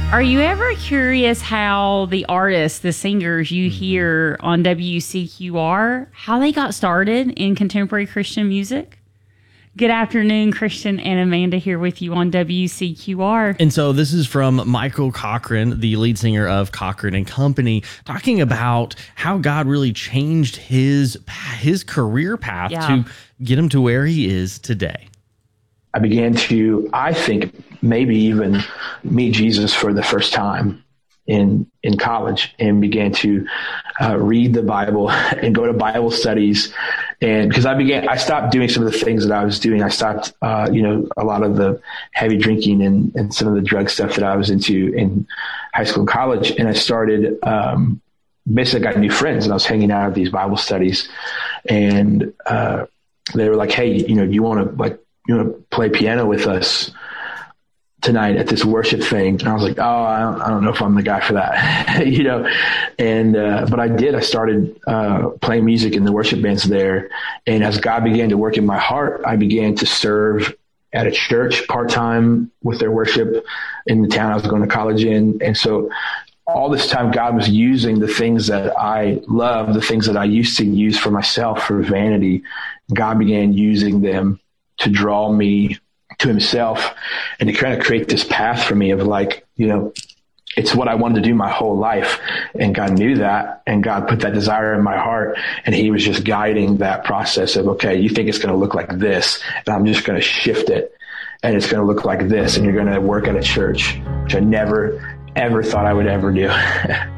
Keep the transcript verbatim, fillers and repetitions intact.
Are you ever curious how the artists, the singers you hear on W C Q R, how they got started in contemporary Christian music? Good afternoon, Christian and Amanda here with you on W C Q R. And so this is from Michael Cochran, the lead singer of Cochran and Company, talking about how God really changed his his career path Yeah. to get him to where he is today. I began to, I think, maybe even meet Jesus for the first time in in college, and began to uh, read the Bible and go to Bible studies. And because I began, I stopped doing some of the things that I was doing. I stopped, uh, you know, a lot of the heavy drinking and, and some of the drug stuff that I was into in high school and college. And I started, um, basically got new friends, and I was hanging out at these Bible studies, and uh, they were like, "Hey, you know, do you want to like, you want to play piano with us tonight at this worship thing?" And I was like, "Oh, I don't, I don't know if I'm the guy for that," you know. And uh, but I did. I started uh, playing music in the worship bands there, and as God began to work in my heart, I began to serve at a church part time with their worship in the town I was going to college in. And so all this time, God was using the things that I love, the things that I used to use for myself for vanity. God began using them to draw me to himself and to kind of create this path for me of like, you know, it's what I wanted to do my whole life. And God knew that, and God put that desire in my heart, and he was just guiding that process of, okay, you think it's going to look like this, and I'm just going to shift it, and it's going to look like this, and you're going to work at a church, which I never, ever thought I would ever do.